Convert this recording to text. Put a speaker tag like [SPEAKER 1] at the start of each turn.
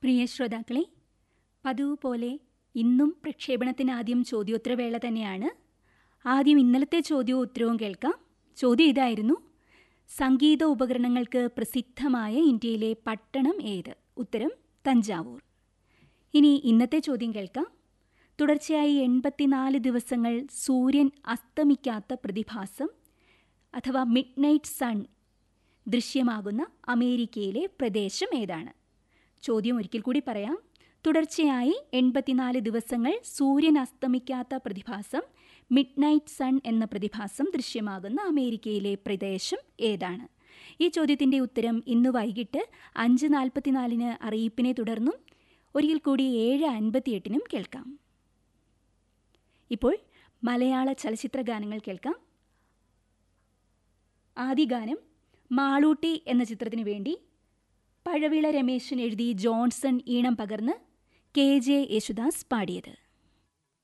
[SPEAKER 1] പ്രിയ ശ്രോതാക്കളെ, പതിവ് പോലെ ഇന്നും പ്രക്ഷേപണത്തിന് ആദ്യം ചോദ്യോത്തരവേള തന്നെയാണ്. ആദ്യം ഇന്നലത്തെ ചോദ്യവും ഉത്തരവും കേൾക്കാം. ചോദ്യം ഇതായിരുന്നു: സംഗീത ഉപകരണങ്ങൾക്ക് പ്രസിദ്ധമായ ഇന്ത്യയിലെ പട്ടണം ഏത്? ഉത്തരം തഞ്ചാവൂർ. ഇനി ഇന്നത്തെ ചോദ്യം കേൾക്കാം. തുടർച്ചയായി 84 ദിവസങ്ങൾ സൂര്യൻ അസ്തമിക്കാത്ത പ്രതിഭാസം അഥവാ മിഡ് നൈറ്റ് സൺ ദൃശ്യമാകുന്ന അമേരിക്കയിലെ പ്രദേശം ഏതാണ്? ചോദ്യം ഒരിക്കൽ കൂടി പറയാം. തുടർച്ചയായി 84 ദിവസങ്ങൾ സൂര്യൻ അസ്തമിക്കാത്ത പ്രതിഭാസം മിഡ് നൈറ്റ് സൺ എന്ന പ്രതിഭാസം ദൃശ്യമാകുന്ന അമേരിക്കയിലെ പ്രദേശം ഏതാണ്? ഈ ചോദ്യത്തിൻ്റെ ഉത്തരം ഇന്ന് വൈകിട്ട് 5:44 അറിയിപ്പിനെ തുടർന്നും ഒരിക്കൽ കൂടി 7:58 കേൾക്കാം. ഇപ്പോൾ മലയാള ചലച്ചിത്ര ഗാനങ്ങൾ കേൾക്കാം. ആദ്യ ഗാനം മാളൂട്ടി എന്ന ചിത്രത്തിനു വേണ്ടി പഴവിള രമേശൻ എഴുതി ജോൺസൺ ഈണം പകർന്ന് KJ യേശുദാസ് പാടിയത്.